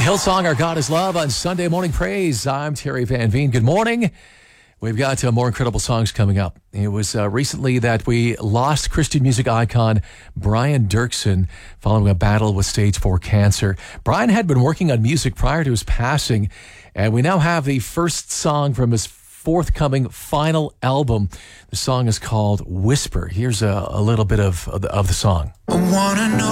Hillsong, Our God is Love on Sunday Morning Praise. I'm Terry Van Veen. Good morning. We've got more incredible songs coming up. It was recently that we lost Christian music icon Brian Dirksen following a battle with stage 4 cancer. Brian had been working on music prior to his passing, and we now have the first song from his forthcoming final album. The song is called Whisper. Here's a little bit of the song. I wanna know